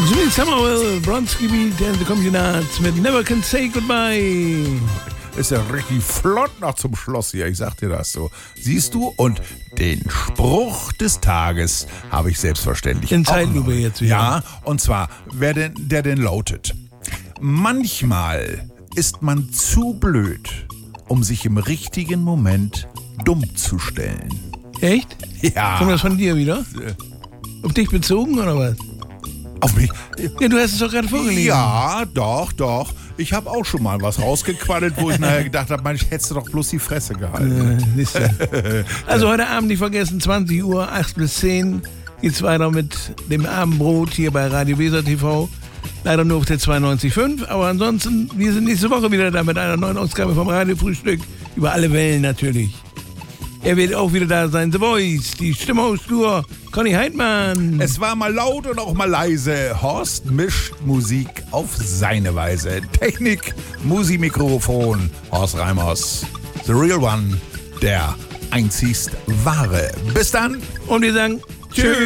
Jimmy Samuel, Bronski Beat and the Communards mit Never Can Say Goodbye. Ist ja richtig flott noch zum Schluss hier, ich sag dir das so. Siehst du? Und den Spruch des Tages habe ich selbstverständlich In auch Zeitlupe noch. jetzt wieder. Ja, und zwar, der denn lautet: Manchmal ist man zu blöd, um sich im richtigen Moment dumm zu stellen. Echt? Ja. Kommt das von dir wieder? Auf dich bezogen oder was? Auf mich? Ja, du hast es doch gerade vorgelesen. Ja, doch. Ich habe auch schon mal was rausgequaddelt, wo ich nachher gedacht habe, Mensch, hättest du doch bloß die Fresse gehalten. Also heute Abend nicht vergessen, 20 Uhr, 8 bis 10 geht's weiter mit dem Abendbrot hier bei Radio Weser TV. Leider nur auf der 92.5, aber ansonsten, wir sind nächste Woche wieder da mit einer neuen Ausgabe vom Radiofrühstück. Über alle Wellen natürlich. Er wird auch wieder da sein, The Voice, die Stimme aus Stur, Conny Heidmann. Es war mal laut und auch mal leise. Horst mischt Musik auf seine Weise. Technik, Musikmikrofon, Horst Reimers. The Real One, der einzigst wahre. Bis dann. Und wir sagen Tschüss.